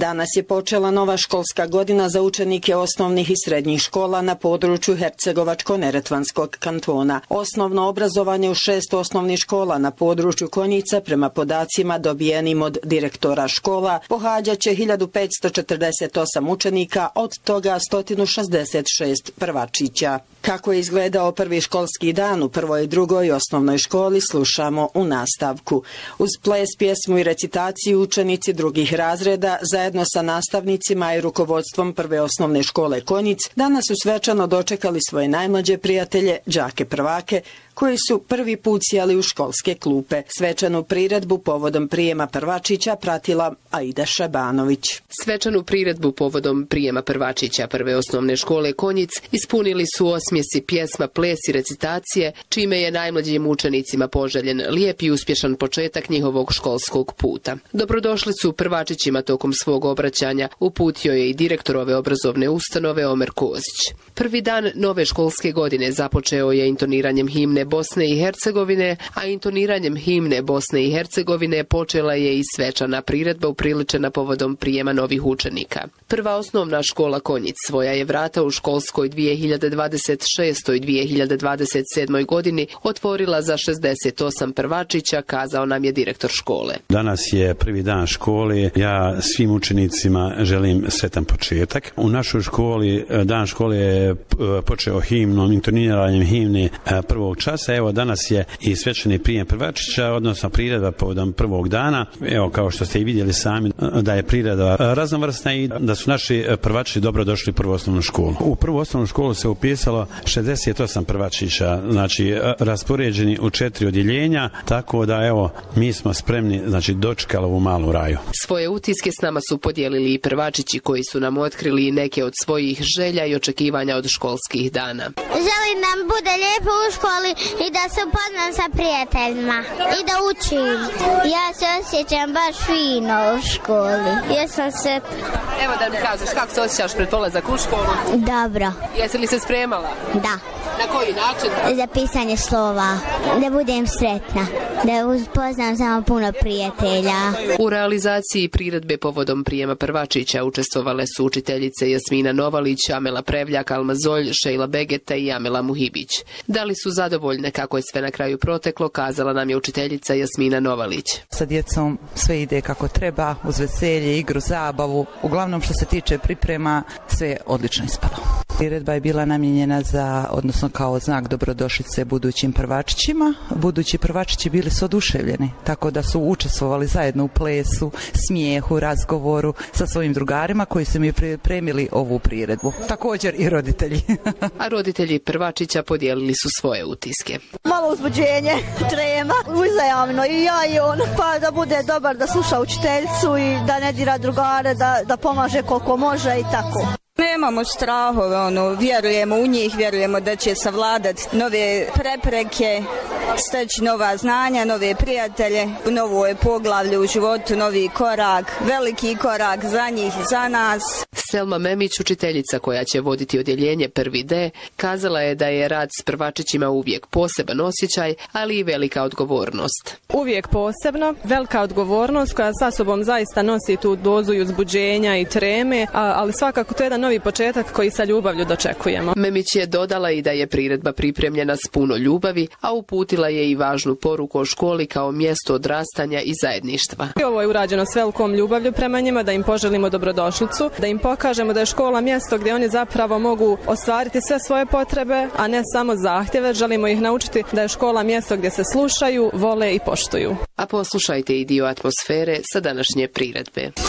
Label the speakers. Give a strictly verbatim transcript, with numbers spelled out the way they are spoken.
Speaker 1: Danas je počela nova školska godina za učenike osnovnih i srednjih škola na području Hercegovačko-Neretvanskog kantona. Osnovno obrazovanje u šest osnovnih škola na području Konjica prema podacima dobijenim od direktora škola pohađaće hiljadu petsto četrdeset osam učenika, od toga sto šezdeset šest prvačića. Kako je izgledao prvi školski dan u prvoj i drugoj osnovnoj školi slušamo u nastavku. Uz ples, pjesmu i recitaciju učenici drugih razreda zajedno sa nastavnicima i rukovodstvom prve osnovne škole Konjic danas su svečano dočekali svoje najmlađe prijatelje, đake prvake, koji su prvi put sjeli u školske klupe. Svečanu priredbu povodom prijema prvačića pratila Aida Šabanović.
Speaker 2: Svečanu priredbu povodom prijema prvačića prve osnovne škole Konjic ispunili su osmjesi, pjesma, ples i recitacije, čime je najmlađim učenicima poželjen lijep i uspješan početak njihovog školskog puta. Dobrodošli su prvačićima tokom svog obraćanja uputio je i direktor ove obrazovne ustanove Omer Kozić. Prvi dan nove školske godine započeo je intoniranjem himne Bosne i Hercegovine, a intoniranjem himne Bosne i Hercegovine počela je i svečana priredba upriličena povodom prijema novih učenika. Prva osnovna škola Konjic svoja je vrata u školskoj dvije hiljade dvadeset šestoj dvije hiljade dvadeset sedmoj godini otvorila za šezdeset osam prvačića, kazao nam je direktor škole.
Speaker 3: Danas je prvi dan škole. Ja svim učenicima želim sretan početak. U našoj školi dan škole je počeo himnom, intoniranjem himne prvog časa. Evo danas je i svečani prijem prvačića, odnosno priredba povodom prvog dana. Evo kao što ste i vidjeli sami da je priredba raznovrsna i da su naši prvačići dobro došli u prvu osnovnu školu. U prvu osnovnu školu se upisalo šezdeset osam prvačića, znači raspoređeni u četiri odjeljenja, tako da evo mi smo spremni, znači dočekali ovu malu raju.
Speaker 2: Svoje utiske s nama su podijelili i prvačići koji su nam otkrili neke od svojih želja i očekivanja od školskih dana.
Speaker 4: Želim nam bude lijepo u školi i da se upoznam sa prijateljima i da učim. Ja se osjećam baš fino u školi. Ja sam se...
Speaker 2: Evo da mi kažeš, kako se osjećaš pred polazak u školu?
Speaker 4: Dobro.
Speaker 2: Jesi li se spremala?
Speaker 4: Da.
Speaker 2: Na koji način?
Speaker 4: Za pisanje slova. Da budem sretna. Da upoznam samo puno prijatelja.
Speaker 2: U realizaciji priredbe povodom prijema prvačića učestvovale su učiteljice Jasmina Novalić, Amela Prevljak, Alma Zolj, Šejla Begeta i Amela Muhibić. Da li su zadovoljne kako je sve na kraju proteklo, kazala nam je učiteljica Jasmina Novalić.
Speaker 5: Sa djecom sve ide kako treba, uz veselje, igru, zabavu. Uglavnom što se tiče priprema, sve je odlično ispalo. Priredba je bila namijenjena za, odnosno kao znak dobrodošlice budućim prvačićima. Budući prvačići bili su oduševljeni, tako da su učestvovali zajedno u plesu, smijehu, razgovoru sa svojim drugarima koji su mi pripremili ovu priredbu. Također i roditelji.
Speaker 2: A roditelji prvačića podijelili su svoje utiske.
Speaker 6: Malo uzbuđenje, trema, uzajamno i ja i on, pa da bude dobar, da sluša učiteljicu i da ne dira drugare, da, da pomaže koliko može i tako.
Speaker 7: Nemamo strahove, ono, vjerujemo u njih, vjerujemo da će savladati nove prepreke, steći nova znanja, nove prijatelje, novo je poglavlje u životu, novi korak, veliki korak za njih i za nas.
Speaker 2: Selma Memić, učiteljica koja će voditi odjeljenje prvi D, kazala je da je rad s prvačićima uvijek poseban osjećaj, ali i velika odgovornost.
Speaker 8: Uvijek posebno, velika odgovornost koja sa sobom zaista nosi tu dozu i uzbuđenja i treme, ali svakako to je jedan novi početak koji sa ljubavlju dočekujemo.
Speaker 2: Memić je dodala i da je priredba pripremljena s puno ljubavi, a uputila je i važnu poruku o školi kao mjesto odrastanja i zajedništva.
Speaker 8: Ovo je urađeno s velikom ljubavlju prema njima, da im poželimo dobrodošlicu, da im pokažemo da je škola mjesto gdje oni zapravo mogu ostvariti sve svoje potrebe, a ne samo zahtjeve. Želimo ih naučiti da je škola mjesto gdje se slušaju, vole i poštuju.
Speaker 2: A poslušajte i dio atmosfere sa današnje priredbe.